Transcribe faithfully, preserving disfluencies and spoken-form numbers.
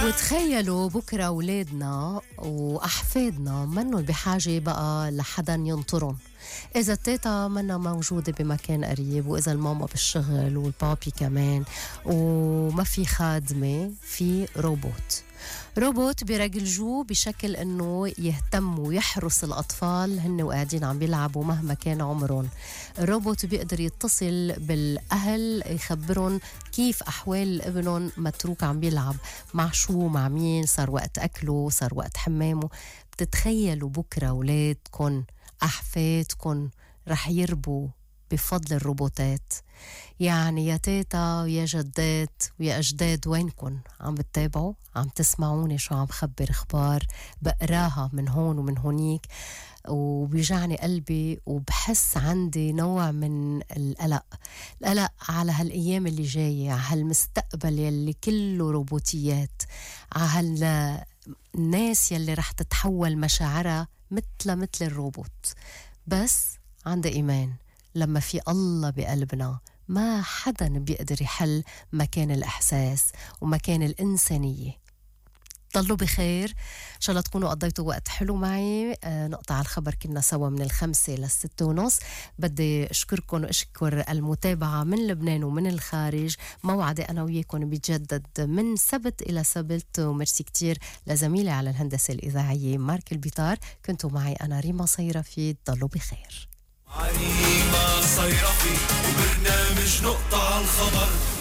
وتخيلوا بكرة أولادنا وأحفادنا منن بحاجة بقى لحدا ينطرن. إذا التيتا منا موجودة بمكان قريب، وإذا الماما بالشغل والبابي كمان، وما في خادمة، في روبوت روبوت برجلجو بشكل انه يهتم ويحرس الاطفال هن وقاعدين عم بيلعبوا مهما كان عمرهم. الروبوت بيقدر يتصل بالاهل يخبرهم كيف احوال ابنهم متروك عم بيلعب مع شو مع مين، صار وقت اكله، صار وقت حمامه. بتتخيلوا بكره اولادكم احفادكم رح يربوا بفضل الروبوتات؟ يعني يا تيتا ويا جدات ويا أجداد، وينكن؟ عم بتتابعوا؟ عم تسمعوني شو عم خبر اخبار بقراها من هون ومن هونيك، وبيجعني قلبي وبحس عندي نوع من القلق القلق على هالأيام اللي جاية، على هالمستقبل يلي كله روبوتيات، على هالناس يلي رح تتحول مشاعرها مثل مثل الروبوت. بس عندي إيمان لما في الله بقلبنا ما حدا بيقدر يحل مكان الإحساس ومكان الإنسانية. ضلوا بخير، إن شاء الله تكونوا قضيتوا وقت حلو معي. آه نقطع الخبر كنا سوا من الخمسة للستة ونص. بدي أشكركم وأشكر المتابعة من لبنان ومن الخارج. موعدي أنا وياكم بيتجدد من سبت إلى سبت، ومرسي كتير لزميلي على الهندسة الإذاعية مارك البيطار. كنتوا معي أنا ريما صيرفي. ضلوا بخير. ريما صيرفي وبرنامج نقطة على الخبر.